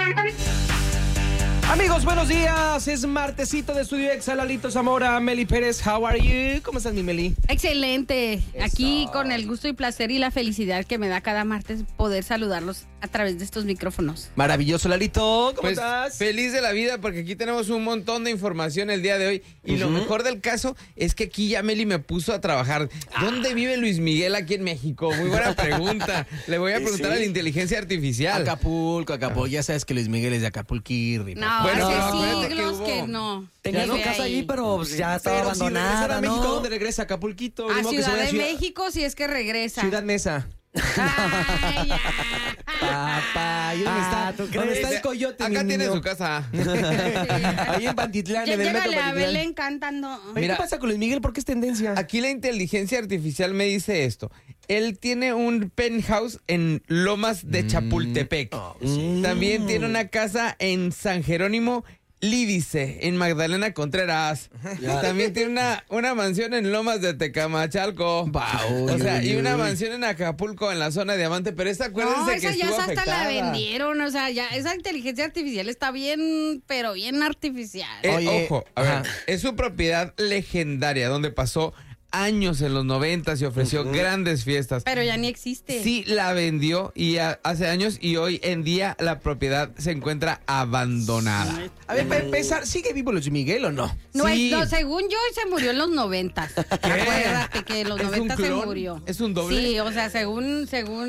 Amigos, buenos días. Es martesito de Estudio Exa, Lalito Zamora, Meli Pérez. How are you? ¿Cómo estás, mi Meli? Excelente. Eso. Aquí con el gusto y placer y la felicidad que me da cada martes poder saludarlos a través de estos micrófonos. Maravilloso, Lalito. ¿Cómo Pues estás? feliz de la vida porque aquí tenemos un montón de información el día de hoy y lo mejor del caso es que aquí ya Meli me puso a trabajar. ¿Dónde vive Luis Miguel aquí en México? Muy buena pregunta. Le voy a preguntar a la inteligencia artificial. Acapulco. Ya sabes que Luis Miguel es de Acapulquirri. No, Bueno, pero hace acuérdate siglos que que, hubo- no. Tenía Que su ve casa ahí. ahí, pero pues, ya estaba Pero si regresa abandonada, a México, ¿no? ¿dónde regresa? Acapulquito. A Ni modo que se Ciudad vaya de a México si es que regresa. Ciudad Neza. Ay, ya. Papá, ¿y dónde está? ¿tú crees? ¿Dónde está el coyote, Acá mi tiene niño? su casa. Ahí en Pantitlán, Ya en el metro llégale a Pantitlán. Belén cantando. Oye, Mira. ¿qué pasa con Luis Miguel? ¿Por qué es tendencia? Aquí la inteligencia artificial me dice esto. Él tiene un penthouse en Lomas de Chapultepec. También tiene una casa en San Jerónimo Lídice, en Magdalena Contreras. También tiene una mansión en Lomas de Tecamachalco. O sea, y una mansión en Acapulco, en la zona de Diamante. Pero esta, acuérdense No, que esa ya estuvo hasta afectada. la vendieron, o sea, ya esa inteligencia artificial está bien, pero bien artificial. Oye, Ojo, a ver, ajá. es su propiedad legendaria, donde pasó años en los 90 y ofreció grandes fiestas. Pero ya ni existe. Sí, la vendió y hace años y hoy en día la propiedad se encuentra abandonada. A ver, para empezar, ¿sigue vivo Luis Miguel o no? No, Sí. no, según yo, se murió en los 90. Acuérdate que en los ¿Es un 90 se clon? murió. ¿Es un doble? Sí, o sea, según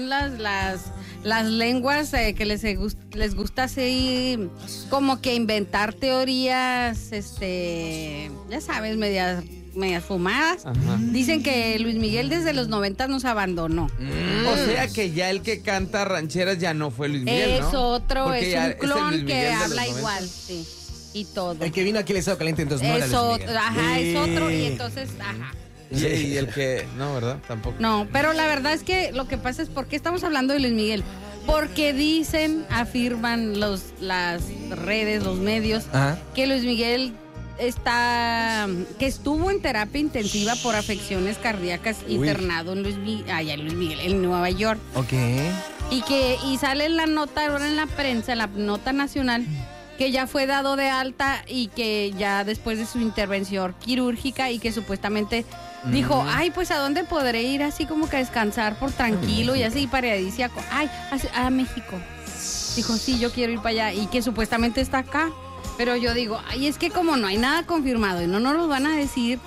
las lenguas que les gusta así como que inventar teorías, ya sabes, medias fumadas. Ajá. Dicen que Luis Miguel desde los 90 nos abandonó. O sea que ya el que canta rancheras ya no fue Luis Miguel, ¿no? Es otro, Porque es ya un el clon Luis que Miguel de los habla 90. igual, sí. Y todo. El que vino aquí al Estado Caliente, entonces no era Es Luis otro, Miguel. ajá, es otro y entonces, ajá. Y el que... No, ¿verdad? Tampoco. No, pero la verdad es que lo que pasa es, ¿por qué estamos hablando de Luis Miguel? Porque afirman las redes, los medios, Ajá. que Luis Miguel que estuvo en terapia intensiva por afecciones cardíacas internado en Luis Miguel, en Nueva York. Ok. Y sale en la nota, ahora en la prensa, en la nota nacional, que ya fue dado de alta y que ya después de su intervención quirúrgica y que supuestamente dijo, ay, pues ¿a dónde podré ir así como que a descansar por tranquilo y así paradisíaco? Ay, a México. Dijo, sí, yo quiero ir para allá y que supuestamente está acá. Pero yo digo, ay, es que como no hay nada confirmado y no nos lo van a decir,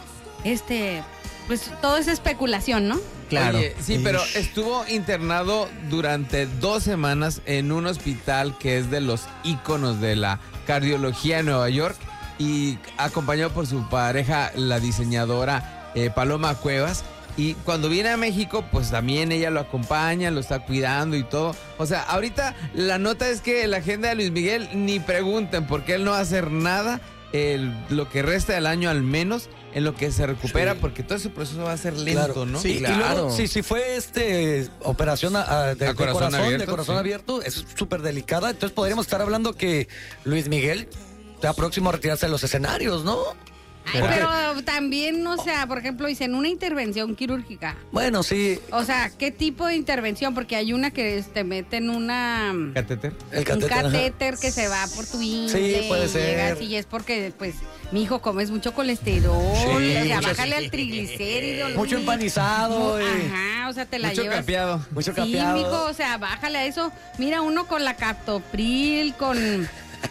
pues todo es especulación, ¿no? Claro. Oye, sí, pero estuvo internado durante 2 semanas en un hospital que es de los íconos de la cardiología en Nueva York y acompañado por su pareja, la diseñadora Paloma Cuevas. Y cuando viene a México, pues también ella lo acompaña, lo está cuidando y todo. O sea, ahorita la nota es que la agenda de Luis Miguel ni pregunten porque él no va a hacer nada lo que resta del año al menos en lo que se recupera, porque todo ese proceso va a ser lento, Claro. ¿no? Sí, Y claro. luego, si fue operación de corazón abierto, de corazón sí. abierto, es súper delicada. Entonces podríamos estar hablando que Luis Miguel está próximo a retirarse de los escenarios, ¿no? Ay, pero también, o sea, por ejemplo, dicen una intervención quirúrgica. Bueno, sí, O sea, ¿qué tipo de intervención? Porque hay una que te meten un Catéter. el catéter. ajá. catéter que se va por tu ingle. Sí, puede ser. Llegas y es porque, pues, mi hijo comes mucho colesterol, Sí, o sea, mucho- bájale al triglicérido. Mucho Luis. empanizado, Ajá, o sea, te la Mucho llevas. capeado. Mucho Sí, capeado. mijo, o sea, bájale a eso. Mira, uno con la captopril, con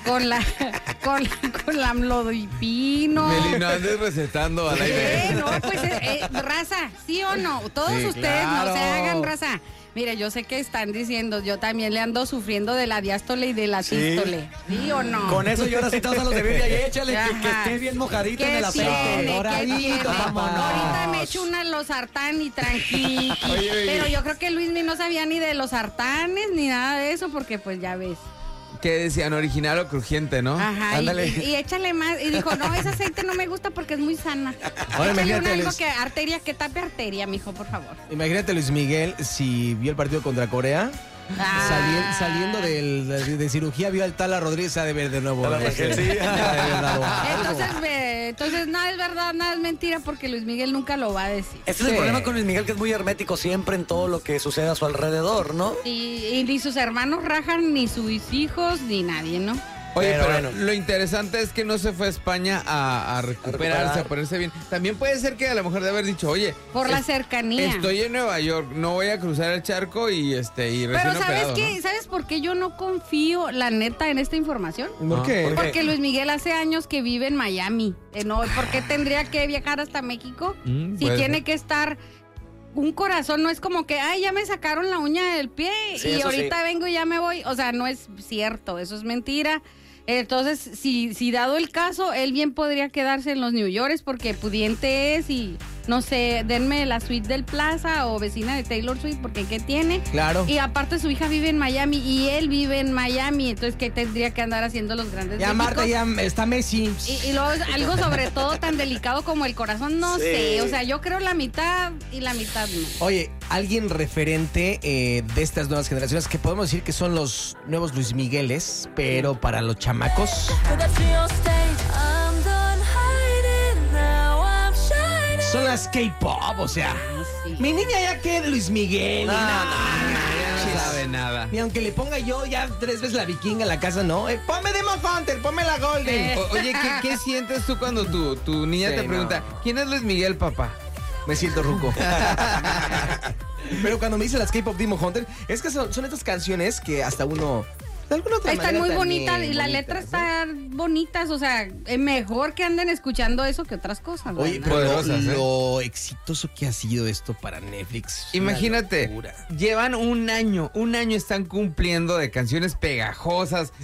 la amlodipino. Meli, no andes recetando al aire. No, pues, raza, ¿sí o no? Todos Sí, ustedes no claro. se hagan, raza. Mire, yo sé que están diciendo, yo también le ando sufriendo de la diástole y de la Sí. sístole. ¿Sí o no? Con eso y ahora sí te vas a los de Biblia y échale que Ajá. esté bien mojadito ¿Qué en el aceite. tiene? ¿Qué Doradito, tiene? vámonos. Ahorita me echo una losartán y tranqui. Oye. Pero yo creo que Luismi no sabía ni de los sartanes ni nada de eso, porque pues ya ves. ¿Qué decían? ¿Original o crujiente, no? Ajá, Ándale. y échale más. Y dijo, no, ese aceite no me gusta porque es muy sana. Ahora Échale imagínate, algo Luis. que tape arteria, mijo, por favor. Imagínate Luis Miguel si vio el partido contra Corea. Ah. Saliendo de cirugía, vio al Tala Rodríguez a de ver de nuevo. Tala Rodríguez, sí. Ha de haber dado algo. Entonces Entonces, nada es verdad, nada es mentira, porque Luis Miguel nunca lo va a decir. Ese es el problema con Luis Miguel, que es muy hermético siempre en todo lo que sucede a su alrededor, ¿no? Y ni sus hermanos rajan, ni sus hijos, ni nadie, ¿no? Oye, Pero pero bueno. lo interesante es que no se fue a España a recuperarse, a ponerse bien. También puede ser que a lo mejor de haber dicho, oye, Por la cercanía. estoy en Nueva York, no voy a cruzar el charco y recién Pero ¿sabes operado, qué? ¿no? ¿Sabes por qué yo no confío, la neta, en esta información? ¿Por qué? ¿por qué? Porque Luis Miguel hace años que vive en Miami. No, ¿por qué tendría que viajar hasta México? Si puede tiene ser. que estar... Un corazón no es como que, ay, ya me sacaron la uña del pie Sí, y eso ahorita sí. vengo y ya me voy. O sea, no es cierto, eso es mentira. Entonces, si dado el caso, él bien podría quedarse en los New York porque pudiente es y, no sé, denme la suite del Plaza o vecina de Taylor Swift porque ¿qué tiene? Claro. Y aparte su hija vive en Miami y él vive en Miami, entonces ¿qué tendría que andar haciendo los grandes Ya, Méxicos? Marta, ya está Messi. Y luego algo sobre todo tan delicado como el corazón, no Sí. sé, o sea, yo creo la mitad y la mitad no. Oye, alguien referente de estas nuevas generaciones que podemos decir que son los nuevos Luis Migueles, pero para los chamacos. Son las K-pop, o sea. Sí. Mi niña ya que Luis Miguel. No, y nada, Ya no sabe nada. Ni aunque le ponga yo ya 3 veces la vikinga en la casa, no. Ponme Demon Hunter, ponme la Golden. Oye, ¿qué sientes tú cuando tu niña Sí, te pregunta, no. ¿quién es Luis Miguel, papá? Me siento ruco. Pero cuando me dicen las K-pop Demon Hunter, es que son estas canciones que hasta uno de alguna otra Están manera muy también bonitas y la bonitas, letra ¿no? están bonitas, o sea, es mejor que anden escuchando eso que otras cosas. Oye, ¿verdad? pero Poderosas, ¿eh? lo exitoso que ha sido esto para Netflix. es una Imagínate, locura. llevan un año están cumpliendo de canciones pegajosas,